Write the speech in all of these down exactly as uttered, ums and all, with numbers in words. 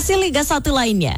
Hasil Liga satu lainnya.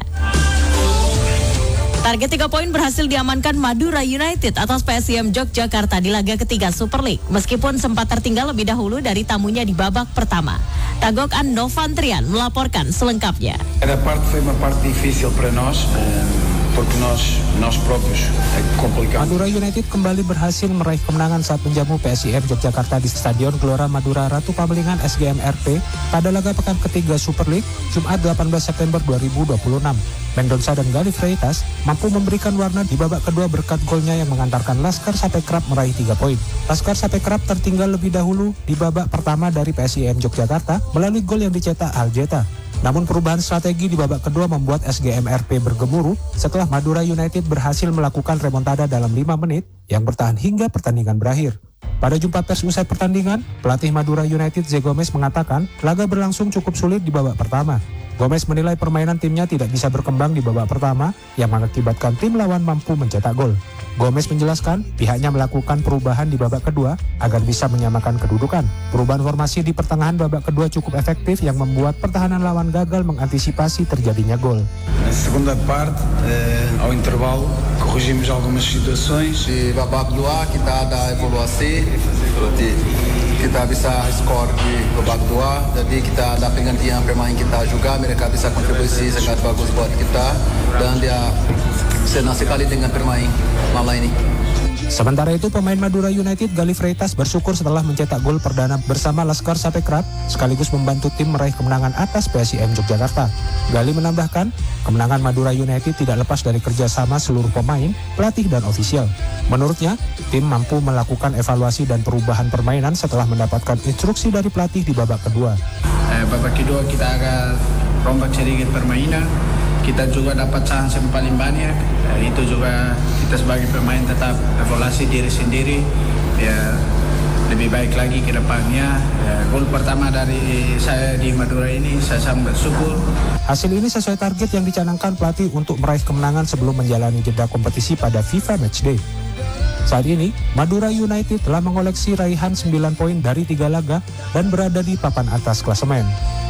Target tiga poin berhasil diamankan Madura United atas P S I M Yogyakarta di laga ketiga Super League. Meskipun sempat tertinggal lebih dahulu dari tamunya di babak pertama. Tagokan Novantrian melaporkan selengkapnya. Cada parte foi uma parte difícil para nós, porque nós nós próprios é complicado. Madura United kembali berhasil meraih kemenangan saat menjamu P S I M Yogyakarta di Stadion Gelora Madura Ratu Pamelingan S G M R P pada laga pekan ketiga Super League Jumat delapan belas September dua ribu dua puluh enam. Mendonça dan Galih Freitas mampu memberikan warna di babak kedua berkat golnya yang mengantarkan Laskar Sapekrap meraih tiga poin. Laskar Sapekrap tertinggal lebih dahulu di babak pertama dari P S I M Yogyakarta melalui gol yang dicetak Aljeta. Namun perubahan strategi di babak kedua membuat S G M R P bergemuruh setelah Madura United berhasil melakukan remontada dalam lima menit yang bertahan hingga pertandingan berakhir. Pada jumpa pers usai pertandingan, pelatih Madura United Zé Gomes mengatakan laga berlangsung cukup sulit di babak pertama. Gomes menilai permainan timnya tidak bisa berkembang di babak pertama yang mengakibatkan tim lawan mampu mencetak gol. Gomes menjelaskan pihaknya melakukan perubahan di babak kedua agar bisa menyamakan kedudukan. Perubahan formasi di pertengahan babak kedua cukup efektif yang membuat pertahanan lawan gagal mengantisipasi terjadinya gol. Na segunda parte, eh, ao intervalo, corrigimos algumas situações. Di babak kedua kita ada evaluasi, berarti kita bisa skor di babak dua, jadi kita ada penggantian pemain kita juga, mereka bisa kontribusi sangat bagus buat kita dan dia senang sekali dengan bermain malam ini. Sementara itu pemain Madura United Galih Freitas bersyukur setelah mencetak gol perdana bersama Laskar Sapekrap sekaligus membantu tim meraih kemenangan atas P S I M Yogyakarta. Galih menambahkan, kemenangan Madura United tidak lepas dari kerjasama seluruh pemain, pelatih dan ofisial. Menurutnya, tim mampu melakukan evaluasi dan perubahan permainan setelah mendapatkan instruksi dari pelatih di babak kedua. Eh, babak kedua kita agak rombak sedikit permainan. Kita juga dapat chance yang paling banyak, eh, itu juga kita sebagai pemain tetap evaluasi diri sendiri, ya lebih baik lagi ke depannya. Ya, gol pertama dari saya di Madura ini, saya sangat bersyukur. Hasil ini sesuai target yang dicanangkan pelatih untuk meraih kemenangan sebelum menjalani jeda kompetisi pada FIFA Matchday. Saat ini, Madura United telah mengoleksi raihan sembilan poin dari tiga laga dan berada di papan atas klasemen.